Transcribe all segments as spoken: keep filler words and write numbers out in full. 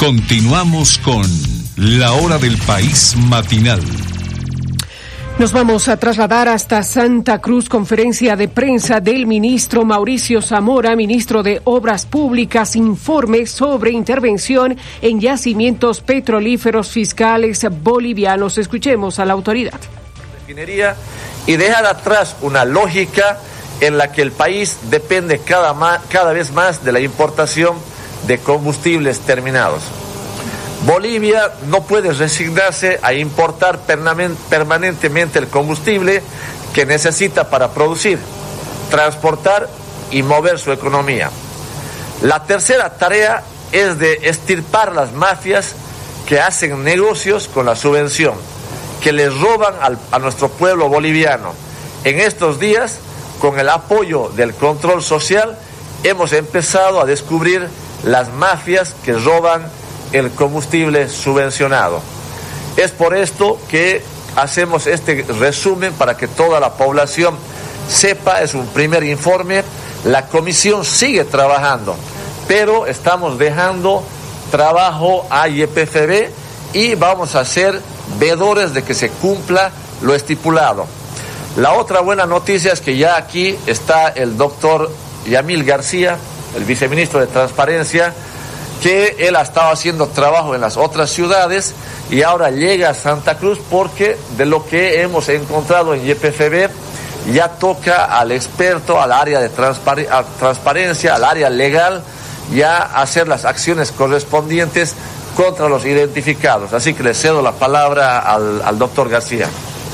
Continuamos con La Hora del País Matinal. Nos vamos a trasladar hasta Santa Cruz, conferencia de prensa del ministro Mauricio Zamora, ministro de Obras Públicas, informe sobre intervención en yacimientos petrolíferos fiscales bolivianos. Escuchemos a la autoridad. Refinería y dejar atrás una lógica en la que el país depende cada, ma- cada vez más de la importación de combustibles terminados. Bolivia no puede resignarse a importar permanentemente el combustible que necesita para producir, transportar y mover su economía. La tercera tarea es de extirpar las mafias que hacen negocios con la subvención, que les roban al, a nuestro pueblo boliviano. En estos días, con el apoyo del control social, hemos empezado a descubrir las mafias que roban el combustible subvencionado. Es por esto que hacemos este resumen para que toda la población sepa. Es un primer informe. La comisión sigue trabajando, pero estamos dejando trabajo a Y P F B y vamos a ser veedores de que se cumpla lo estipulado. La otra buena noticia es que ya aquí está el doctor Yamil García, el viceministro de Transparencia, que él ha estado haciendo trabajo en las otras ciudades y ahora llega a Santa Cruz porque de lo que hemos encontrado en Y P F B ya toca al experto, al área de transpar- a transparencia, al área legal, ya hacer las acciones correspondientes contra los identificados. Así que le cedo la palabra al, al doctor García.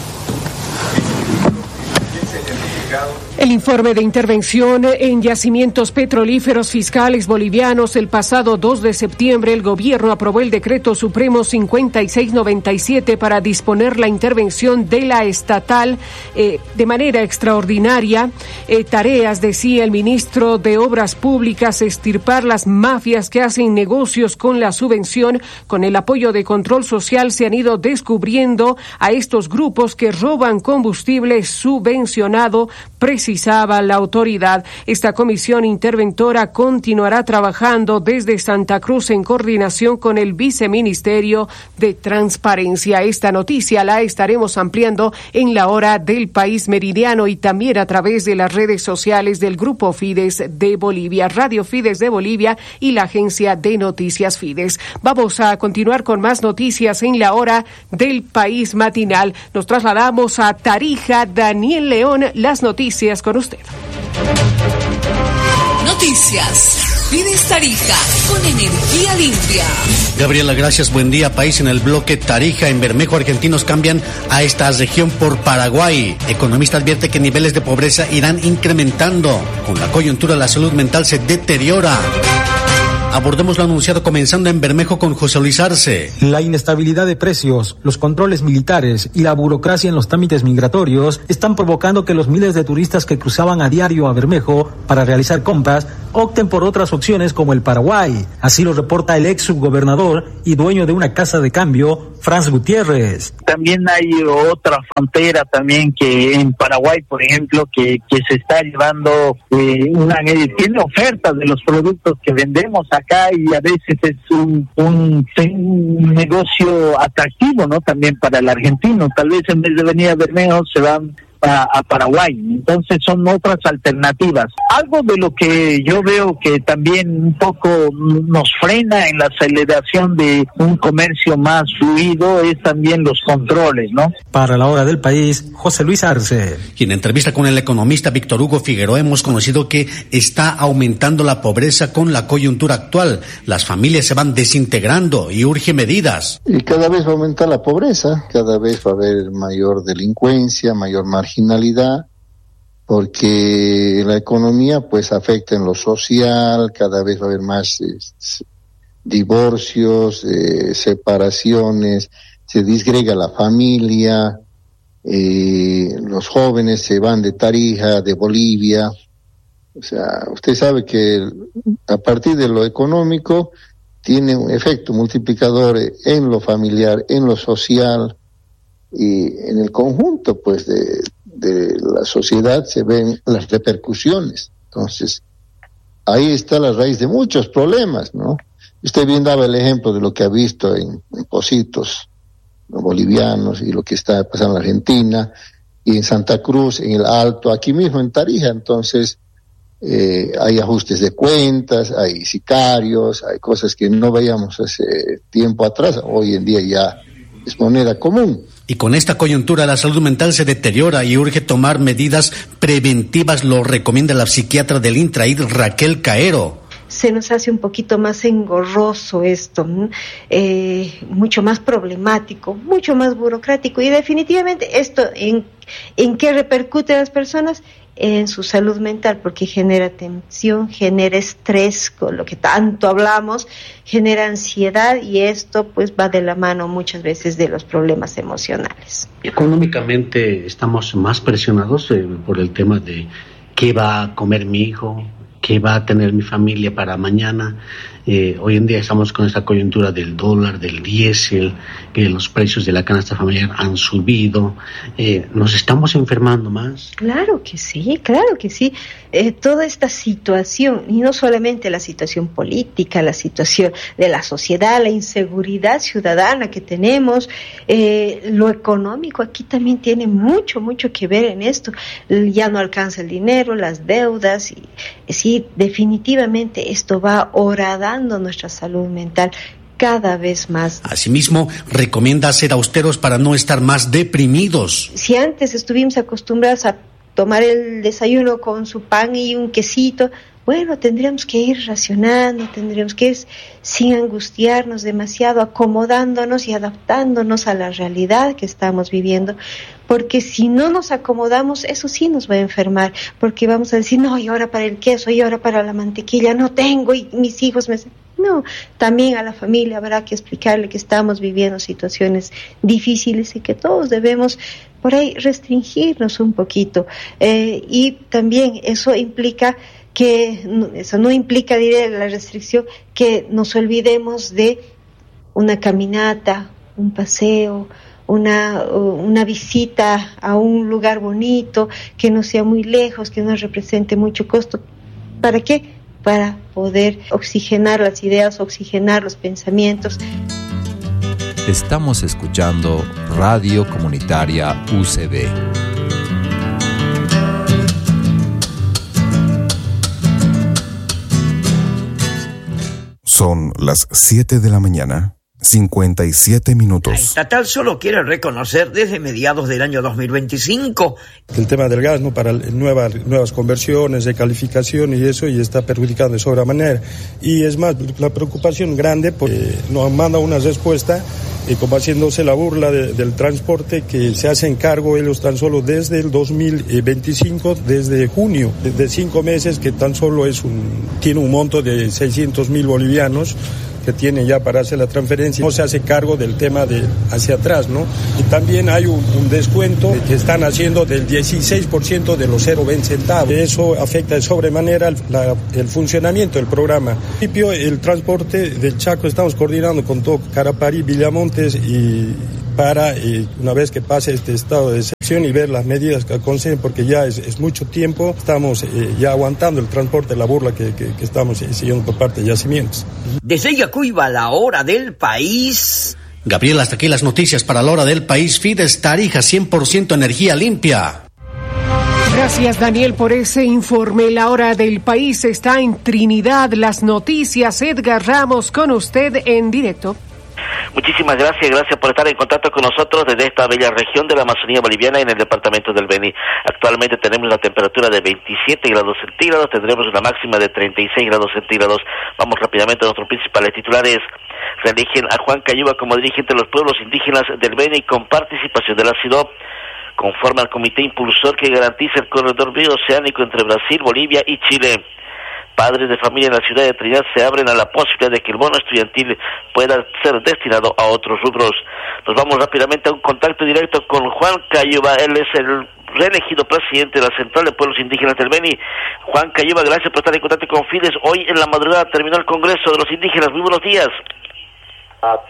El informe de intervención en yacimientos petrolíferos fiscales bolivianos. El pasado dos de septiembre, el gobierno aprobó el decreto supremo cincuenta y seis noventa y siete para disponer la intervención de la estatal eh, de manera extraordinaria. Eh, tareas, decía el ministro de Obras Públicas, extirpar las mafias que hacen negocios con la subvención. Con el apoyo de control social se han ido descubriendo a estos grupos que roban combustible subvencionado, precisaba la autoridad. Esta comisión interventora continuará trabajando desde Santa Cruz en coordinación con el Viceministerio de Transparencia. Esta noticia la estaremos ampliando en La Hora del País Meridiano y también a través de las redes sociales del Grupo Fides de Bolivia, Radio Fides de Bolivia y la agencia de noticias Fides. Vamos a continuar con más noticias en La Hora del País Matinal. Nos trasladamos a Tarija. Daniel León, las noticias con usted. Noticias. Fides Tarija, con energía limpia. Gabriela, gracias. Buen día, país. En el bloque Tarija, en Bermejo, argentinos cambian a esta región por Paraguay. Economista advierte que niveles de pobreza irán incrementando. Con la coyuntura, la salud mental se deteriora. Abordemos lo anunciado comenzando en Bermejo con José Luis Arce. La inestabilidad de precios, los controles militares y la burocracia en los trámites migratorios están provocando que los miles de turistas que cruzaban a diario a Bermejo para realizar compras opten por otras opciones como el Paraguay. Así lo reporta el ex subgobernador y dueño de una casa de cambio, Franz Gutiérrez. También hay otra frontera también que en Paraguay, por ejemplo, que, que se está llevando eh, una eh, tiene ofertas de los productos que vendemos acá y a veces es un, un, un negocio atractivo, ¿no? También para el argentino. Tal vez en vez de venir a Bermejo se van A, a Paraguay. Entonces son otras alternativas. Algo de lo que yo veo que también un poco nos frena en la aceleración de un comercio más fluido es también los controles, ¿no? Para La Hora del País, José Luis Arce. Y en entrevista con el economista Víctor Hugo Figueroa hemos conocido que está aumentando la pobreza con la coyuntura actual. Las familias se van desintegrando y urge medidas. Y cada vez va a aumentar la pobreza, cada vez va a haber mayor delincuencia, mayor marginalidad, marginalidad, porque la economía pues afecta en lo social, cada vez va a haber más eh, divorcios, eh, separaciones, se disgrega la familia, eh, los jóvenes se van de Tarija, de Bolivia. O sea, usted sabe que a partir de lo económico tiene un efecto multiplicador en lo familiar, en lo social y en el conjunto pues de de la sociedad se ven las repercusiones. Entonces, ahí está la raíz de muchos problemas, ¿no? Usted bien daba el ejemplo de lo que ha visto en, en Pocitos, los bolivianos, y lo que está pasando en Argentina, y en Santa Cruz, en el Alto, aquí mismo en Tarija. Entonces, eh, hay ajustes de cuentas, hay sicarios, hay cosas que no veíamos hace tiempo atrás, hoy en día ya es moneda común. Y con esta coyuntura la salud mental se deteriora y urge tomar medidas preventivas, lo recomienda la psiquiatra del Intraid, Raquel Caero. Se nos hace un poquito más engorroso esto, eh, mucho más problemático, mucho más burocrático, y definitivamente esto en, en qué repercute a las personas, en su salud mental, porque genera tensión, genera estrés, con lo que tanto hablamos, genera ansiedad, y esto pues va de la mano muchas veces de los problemas emocionales. Económicamente estamos más presionados eh, por el tema de qué va a comer mi hijo, qué va a tener mi familia para mañana. Eh, hoy en día estamos con esta coyuntura del dólar, del diésel, que los precios de la canasta familiar han subido. Eh, ¿Nos estamos enfermando más? Claro que sí, claro que sí. Eh, toda esta situación, y no solamente la situación política, la situación de la sociedad, la inseguridad ciudadana que tenemos, eh, lo económico aquí también tiene mucho, mucho que ver en esto. Ya no alcanza el dinero, las deudas, y sí, definitivamente esto va horadando nuestra salud mental cada vez más. Asimismo, recomienda ser austeros para no estar más deprimidos. Si antes estuvimos acostumbrados a tomar el desayuno con su pan y un quesito, bueno, tendríamos que ir racionando, tendríamos que ir sin angustiarnos demasiado, acomodándonos y adaptándonos a la realidad que estamos viviendo, porque si no nos acomodamos, eso sí nos va a enfermar, porque vamos a decir, no, y ahora para el queso, y ahora para la mantequilla, no tengo, y mis hijos me... No, también a la familia habrá que explicarle que estamos viviendo situaciones difíciles y que todos debemos por ahí restringirnos un poquito, eh, y también eso implica que, eso no implica, diré, la restricción, que nos olvidemos de una caminata, un paseo, una, una visita a un lugar bonito, que no sea muy lejos, que no represente mucho costo. ¿Para qué? Para poder oxigenar las ideas, oxigenar los pensamientos. Estamos escuchando Radio Comunitaria U C B. Son las siete de la mañana, cincuenta y siete minutos. La estatal solo quiere reconocer desde mediados del año dos mil veinticinco. El tema del gas, ¿no? Para nuevas, nuevas conversiones, de calificación y eso, y está perjudicando de sobremanera. Y es más, la preocupación grande, porque nos manda una respuesta, eh, como haciéndose la burla de, del transporte, que se hacen cargo ellos tan solo desde el dos mil veinticinco, desde junio, desde cinco meses, que tan solo es un, tiene un monto de seiscientos mil bolivianos, que tiene ya para hacer la transferencia, no se hace cargo del tema de hacia atrás, ¿no? Y también hay un, un descuento que están haciendo del dieciséis por ciento de los cero veinte centavos. Eso afecta de sobremanera el, la, el funcionamiento del programa. En principio, el transporte del Chaco estamos coordinando con todo Caraparí, Villamontes, y para, y una vez que pase este estado de excepción y ver las medidas que aconsejen, porque ya es, es mucho tiempo, estamos eh, ya aguantando el transporte, la burla que, que, que estamos eh, siguiendo por parte de Yacimientos. Desde Yacuiba, la hora del país. Gabriel, hasta aquí las noticias para la hora del país. Fides Tarija, cien por ciento energía limpia. Gracias, Daniel, por ese informe. La hora del país está en Trinidad. Las noticias, Edgar Ramos, con usted en directo. Muchísimas gracias, gracias por estar en contacto con nosotros desde esta bella región de la Amazonía boliviana en el departamento del Beni. Actualmente tenemos una temperatura de veintisiete grados centígrados, tendremos una máxima de treinta y seis grados centígrados. Vamos rápidamente a nuestros principales titulares. Reeligen a Juan Cayuba como dirigente de los pueblos indígenas del Beni con participación de la C I D O. Conforma al comité impulsor que garantiza el corredor bioceánico entre Brasil, Bolivia y Chile. Padres de familia en la ciudad de Trinidad se abren a la posibilidad de que el bono estudiantil pueda ser destinado a otros rubros. Nos vamos rápidamente a un contacto directo con Juan Cayuba. Él es el reelegido presidente de la Central de Pueblos Indígenas del Beni. Juan Cayuba, gracias por estar en contacto con Fides. Hoy en la madrugada terminó el Congreso de los Indígenas. Muy buenos días. A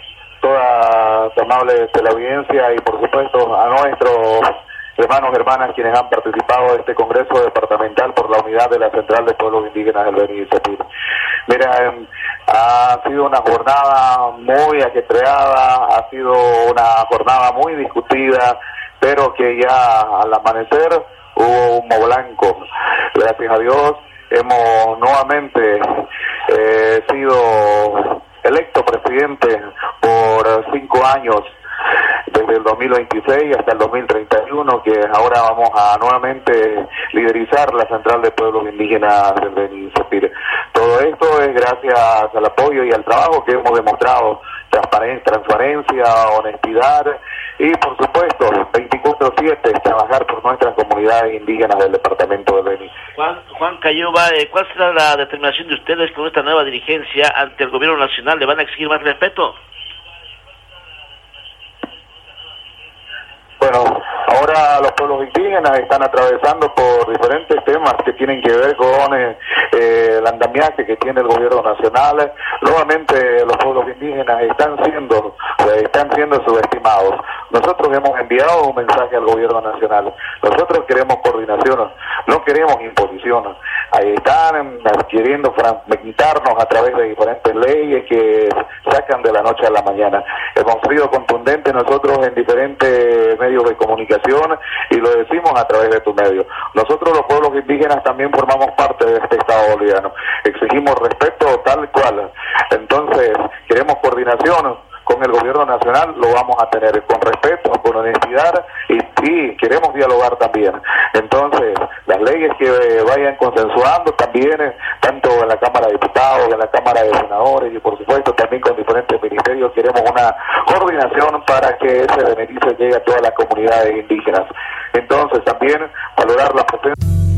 toda la amable teleaudiencia y por supuesto a nuestros hermanos y hermanas quienes han participado de este Congreso Departamental por la unidad de la Central de Pueblos Indígenas del Beni y Cepil. Mira, ha sido una jornada muy ajetreada, ha sido una jornada muy discutida, pero que ya al amanecer hubo humo blanco. Gracias a Dios hemos nuevamente eh, sido electo presidente por cinco años, desde el dos mil veintiséis hasta el dos mil treinta y uno, que ahora vamos a nuevamente liderizar la Central de Pueblos Indígenas del Beni Cepir. Todo esto es gracias al apoyo y al trabajo que hemos demostrado, transparencia, transparencia, honestidad y por supuesto veinticuatro siete trabajar por nuestras comunidades indígenas del departamento del Beni. Juan, Juan Cayuba, eh, ¿cuál será la determinación de ustedes con esta nueva dirigencia ante el gobierno nacional? ¿Le van a exigir más respeto? Bueno, ahora los pueblos indígenas están atravesando por diferentes temas que tienen que ver con eh, eh, el andamiaje que tiene el gobierno nacional. Nuevamente los pueblos indígenas están siendo eh, están siendo subestimados. Nosotros hemos enviado un mensaje al gobierno nacional. Nosotros queremos coordinación, no queremos imposición. Ahí están queriendo fragmentarnos a través de diferentes leyes que sacan de la noche a la mañana. Hemos sido contundentes nosotros en diferentes medios de comunicación y lo decimos a través de tu medio. Nosotros los pueblos indígenas también formamos parte de este Estado boliviano. Exigimos respeto tal cual. Entonces, queremos coordinación con el gobierno nacional, lo vamos a tener con respeto, con honestidad y, y queremos dialogar también. Entonces, las leyes que vayan consensuando también, tanto en la Cámara de Diputados, en la Cámara de Senadores y por supuesto también con diferentes ministerios, queremos una coordinación para que ese beneficio llegue a todas las comunidades indígenas. Entonces, también valorar la presencia